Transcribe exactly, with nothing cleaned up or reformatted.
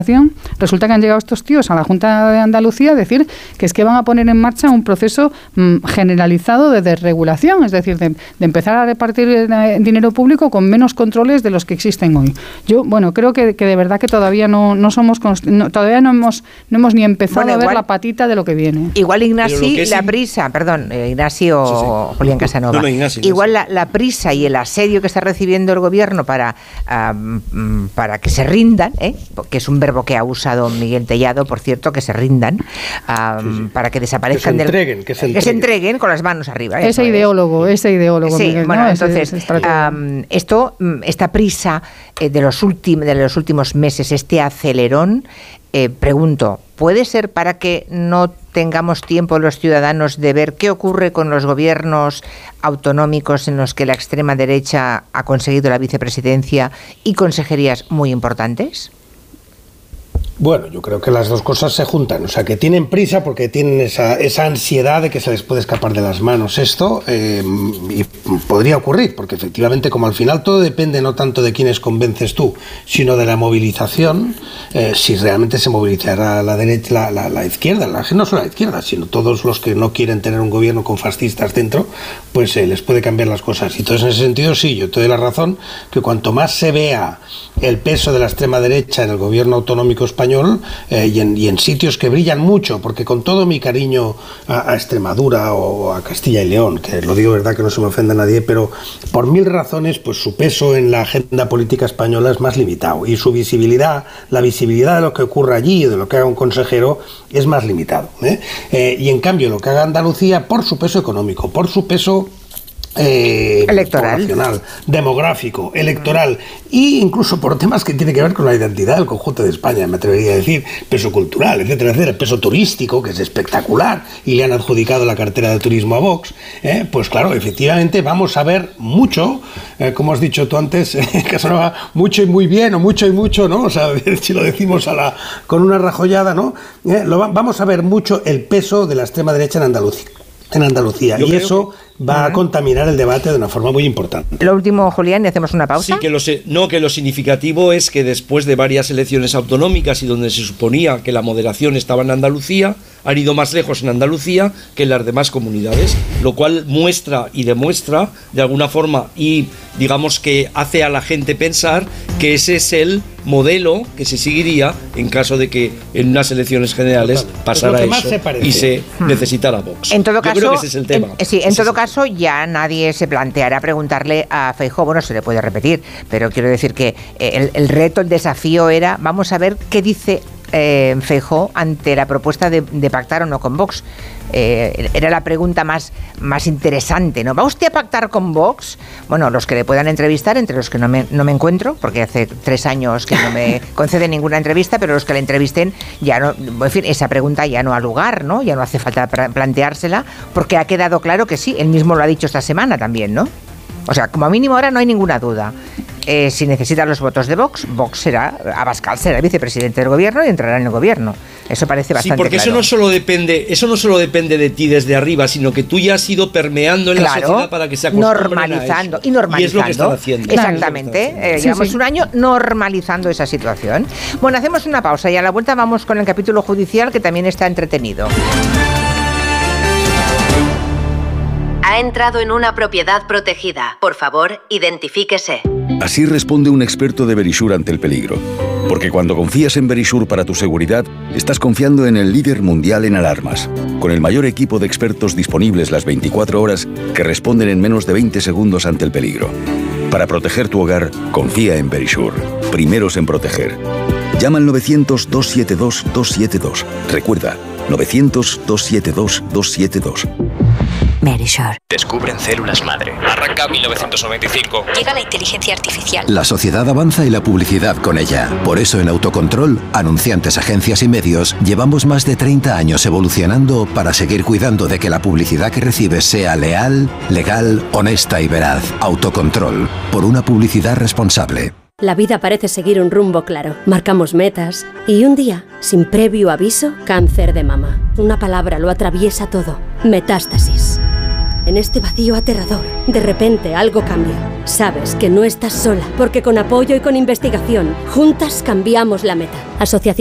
Resulta que han llegado estos tíos a la Junta de Andalucía a decir que es que van a poner en marcha un proceso mmm, generalizado de desregulación, es decir, de, de empezar a repartir eh, dinero público con menos controles de los que existen hoy. Yo, bueno, creo que, que de verdad que todavía no, no somos, no, todavía no hemos, no hemos ni empezado bueno, igual, a ver la patita de lo que viene. Igual Ignasi, la prisa, perdón, eh, Ignasi o sí, sí. Julián Casanova, no, no, Ignasi, igual Ignasi. La, la prisa y el asedio que está recibiendo el gobierno para, um, para que se rindan, ¿eh? que es un verbo que ha usado Miguel Tellado, por cierto, que se rindan um, sí, sí. para que desaparezcan, que se entreguen, del, que, se que se entreguen con las manos arriba. Ese ideólogo, es. ese ideólogo. Sí, Miguel, bueno, ¿no? entonces ese, ese um, esto, esta prisa eh, de los últimos de los últimos meses, este acelerón, eh, pregunto, ¿puede ser para que no tengamos tiempo los ciudadanos de ver qué ocurre con los gobiernos autonómicos en los que la extrema derecha ha conseguido la vicepresidencia y consejerías muy importantes? Bueno, yo creo que las dos cosas se juntan, o sea, que tienen prisa porque tienen esa, esa ansiedad de que se les puede escapar de las manos esto, eh, y podría ocurrir, porque efectivamente, como al final todo depende no tanto de quiénes convences tú, sino de la movilización, eh, si realmente se movilizará la derecha, la, la, la izquierda, la, no solo la izquierda, sino todos los que no quieren tener un gobierno con fascistas dentro, pues eh, les puede cambiar las cosas. Y entonces, en ese sentido, sí, yo te doy la razón, que cuanto más se vea el peso de la extrema derecha en el gobierno autonómico español, Eh, y, en, y en sitios que brillan mucho, porque con todo mi cariño a, a Extremadura o a Castilla y León, que lo digo verdad que no se me ofende a nadie, pero por mil razones pues su peso en la agenda política española es más limitado y su visibilidad, la visibilidad de lo que ocurre allí, de lo que haga un consejero, es más limitado, ¿eh? Eh, y en cambio lo que haga Andalucía, por su peso económico, por su peso Eh, electoral, poblacional, demográfico, electoral e incluso por temas que tienen que ver con la identidad del conjunto de España, me atrevería a decir, peso cultural, etcétera, etcétera, peso turístico, que es espectacular y le han adjudicado la cartera de turismo a Vox, eh, pues claro, efectivamente vamos a ver mucho, eh, como has dicho tú antes, eh, Casanova, mucho y muy bien, o mucho y mucho, ¿no? O sea, si lo decimos a la, con una rajollada, ¿no? Eh, lo va, vamos a ver mucho el peso de la extrema derecha en Andalucía. En Andalucía, Yo y eso que... va uh-huh. a contaminar el debate de una forma muy importante. Lo último, Julián, y hacemos una pausa. Sí, que lo, no, que lo significativo es que después de varias elecciones autonómicas y donde se suponía que la moderación estaba en Andalucía, han ido más lejos en Andalucía que en las demás comunidades, lo cual muestra y demuestra de alguna forma y digamos que hace a la gente pensar que ese es el modelo que se seguiría en caso de que en unas elecciones generales pasara eso se y se hmm. necesitara Vox. En todo caso, Yo creo que ese es el tema. En, sí, en todo caso ya nadie se planteará preguntarle a Feijóo, bueno, se le puede repetir, pero quiero decir que el, el reto, el desafío era, vamos a ver qué dice eh, Feijóo ante la propuesta de, de pactar o no con Vox. Eh, era la pregunta más, más interesante, ¿no? ¿Va usted a pactar con Vox? Bueno, los que le puedan entrevistar, entre los que no me, no me encuentro, porque hace tres años que no me conceden ninguna entrevista, pero los que le entrevisten ya no, en fin, esa pregunta ya no ha lugar, ¿no? Ya no hace falta planteársela, porque ha quedado claro que sí, él mismo lo ha dicho esta semana también, ¿no? O sea, como mínimo ahora no hay ninguna duda. Eh, si necesitan los votos de Vox, Vox será, Abascal será el vicepresidente del gobierno y entrará en el gobierno. Eso parece bastante claro. Sí, porque claro. eso no solo depende, eso no solo depende de ti desde arriba, sino que tú ya has ido permeando en claro, la sociedad para que se acostumbren normalizando a eso. y normalizando. Y es lo que están haciendo. Exactamente. Claro, eh, sí, llevamos sí. un año normalizando esa situación. Bueno, hacemos una pausa y a la vuelta vamos con el capítulo judicial, que también está entretenido. Ha entrado en una propiedad protegida. Por favor, identifíquese. Así responde un experto de Verisure ante el peligro. Porque cuando confías en Verisure para tu seguridad, estás confiando en el líder mundial en alarmas, con el mayor equipo de expertos disponibles las veinticuatro horas que responden en menos de veinte segundos ante el peligro. Para proteger tu hogar, confía en Verisure. Primeros en proteger. Llama al novecientos, dos siete dos, dos siete dos. Recuerda, novecientos, dos siete dos, dos siete dos. Verisure. Descubren células madre. Arranca mil novecientos noventa y cinco. Llega la inteligencia artificial. La sociedad avanza y la publicidad con ella. Por eso en Autocontrol, anunciantes, agencias y medios, llevamos más de treinta años evolucionando para seguir cuidando de que la publicidad que recibes sea leal, legal, honesta y veraz. Autocontrol. Por una publicidad responsable. La vida parece seguir un rumbo claro. Marcamos metas y un día, sin previo aviso, cáncer de mama. Una palabra lo atraviesa todo. Metástasis. En este vacío aterrador, de repente algo cambia. Sabes que no estás sola, porque con apoyo y con investigación, juntas cambiamos la meta. Asociación